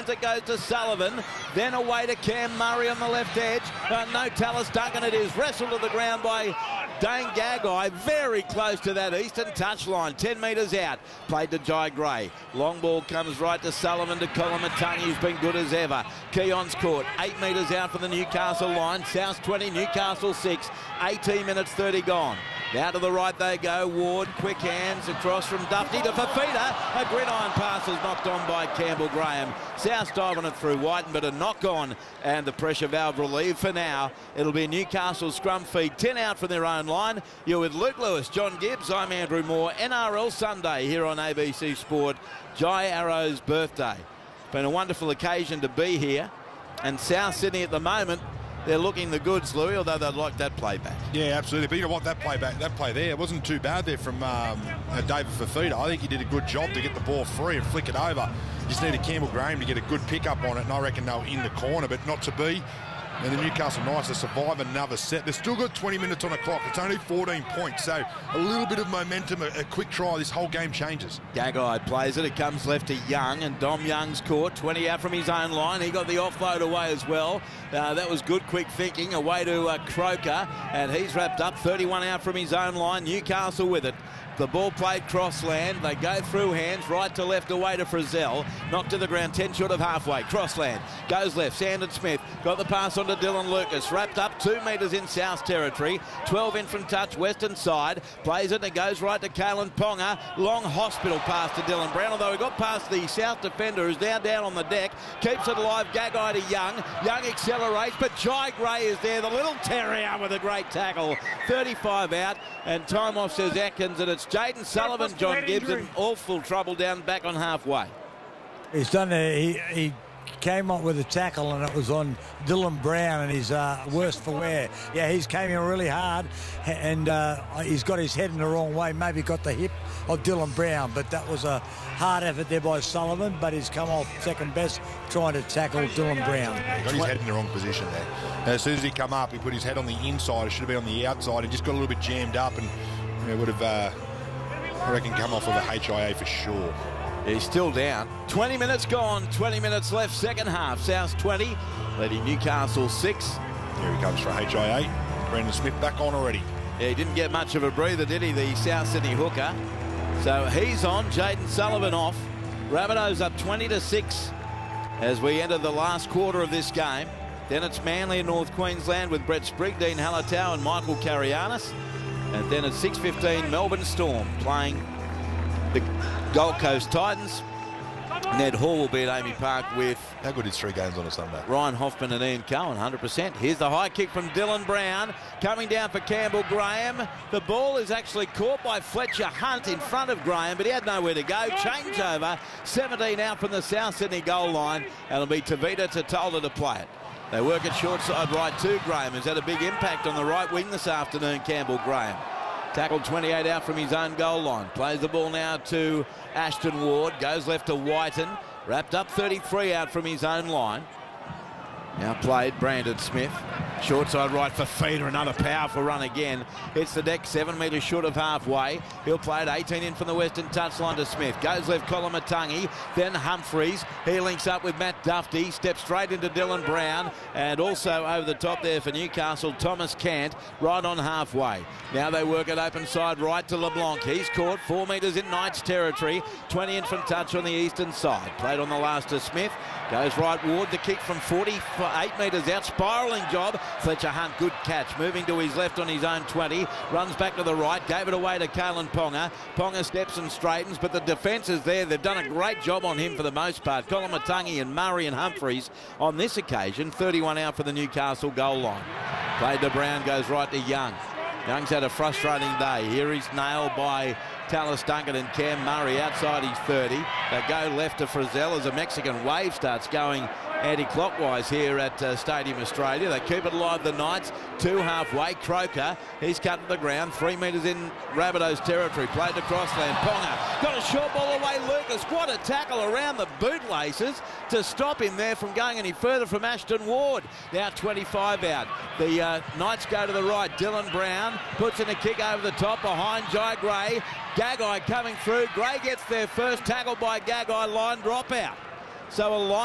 turns, it goes to Sullivan. Then away to Cam Murray on the left edge. No Tallis Duncan. It is wrestled to the ground by Dane Gagai. Very close to that eastern touchline. 10 metres out. Played to Jai Gray. Long ball comes right to Sullivan to Kolomatangi, who's been good as ever. Keon's caught. 8 metres out from the Newcastle line. South 20, Newcastle 6. 18 minutes 30 gone. Now to the right they go. Ward, quick hands across from Dufty to Fafita. A gridiron pass is knocked on by Campbell Graham. South diving it through Whiten, but a knock on, and the pressure valve relieved for now. It'll be Newcastle scrum feed. 10 out from their own line. You're with Luke Lewis, John Gibbs. I'm Andrew Moore. NRL Sunday here on ABC Sport. Jai Arrow's birthday. It's been a wonderful occasion to be here. And South Sydney at the moment, they're looking the goods, Louis, although they'd like that play back. Yeah, absolutely. But you know what, that play there, it wasn't too bad there from David Fafita. I think he did a good job to get the ball free and flick it over. Just needed Campbell Graham to get a good pick-up on it, and I reckon they were in the corner, but not to be. And the Newcastle Knights to survive another set. They've still got 20 minutes on the clock. It's only 14 points, so a little bit of momentum, a quick try, this whole game changes. Gagai plays it. It comes left to Young, and Dom Young's caught. 20 out from his own line. He got the offload away as well. That was good, quick thinking. Away to Croker, and he's wrapped up. 31 out from his own line. Newcastle with it. The ball played crossland. They go through hands, right to left, away to Frizzell. Knocked to the ground, 10 short of halfway. Crossland goes left. Sandon Smith got the pass on to Dylan Lucas. Wrapped up 2 metres in South territory. 12 in from touch, western side. Plays it and it goes right to Kalen Ponga. Long hospital pass to Dylan Brown, although he got past the South defender who's now down on the deck. Keeps it alive. Gagai to Young. Young accelerates, but Jai Gray is there. The little terrier with a great tackle. 35 out, and time off, says Atkins, and it's Jaden Sullivan, John Gibbs, in awful trouble down back on halfway. He's done he came up with a tackle, and it was on Dylan Brown, and he's worst for wear. Yeah, he's came in really hard, and he's got his head in the wrong way. Maybe got the hip of Dylan Brown, but that was a hard effort there by Sullivan, but he's come off second best trying to tackle Dylan Brown. He got his head in the wrong position there. And as soon as he come up, he put his head on the inside. It should have been on the outside. He just got a little bit jammed up, and would have, I reckon, come off with a HIA for sure. He's still down. 20 minutes gone, 20 minutes left, second half. South 20, leading Newcastle 6. Here he comes for HIA. Brandon Smith back on already. Yeah, he didn't get much of a breather, did he, the South Sydney hooker? So he's on, Jaden Sullivan off. Rabbitohs up 20-6 as we enter the last quarter of this game. Then it's Manly and North Queensland with Brett Sprigg, Dean Halatau and Michael Carianis. And then at 6:15, Melbourne Storm playing the Gold Coast Titans. Ned Hall will be at Amy Park with... How good is 3 games on a Sunday? Ryan Hoffman and Ian Cohen, 100%. Here's the high kick from Dylan Brown. Coming down for Campbell Graham. The ball is actually caught by Fletcher Hunt in front of Graham, but he had nowhere to go. Changeover, 17 out from the South Sydney goal line. And it'll be Tavita Tatolda to play it. They work it short side right to Graham, who's had a big impact on the right wing this afternoon, Campbell Graham. Tackled 28 out from his own goal line. Plays the ball now to Ashton Ward. Goes left to Whiten. Wrapped up 33 out from his own line. Now played Brandon Smith. Short side right for Feeder. Another powerful run again. Hits the deck 7 metres short of halfway. He'll play it 18 in from the western touchline to Smith. Goes left Kolomatangi. Then Humphreys. He links up with Matt Dufty. Steps straight into Dylan Brown. And also over the top there for Newcastle, Thomas Cant. Right on halfway. Now they work it open side right to LeBlanc. He's caught 4 metres in Knights territory. 20 in from touch on the eastern side. Played on the last to Smith. Goes right Ward. The kick from 48 metres out. Spiralling job. Fletcher Hunt, good catch. Moving to his left on his own 20. Runs back to the right. Gave it away to Kalen Ponga. Ponga steps and straightens, but the defence is there. They've done a great job on him for the most part. Kolomatangi and Murray and Humphreys on this occasion. 31 out for the Newcastle goal line. Played to Brown, goes right to Young. Young's had a frustrating day. Here he's nailed by Tallis Duncan and Cam Murray outside his 30. They go left to Frizzell as a Mexican wave starts going anti-clockwise here at Stadium Australia. They keep it alive, the Knights. 2 halfway. Croker, he's cut to the ground. 3 metres in Rabbitohs territory. Played to Crossland. Ponga got a short ball away. Lucas, what a tackle around the bootlaces to stop him there from going any further from Ashton Ward. Now 25 out. The Knights go to the right. Dylan Brown puts in a kick over the top behind Jai Gray. Gagai coming through. Gray gets there first. Tackled by Gagai. Line drop out. So a line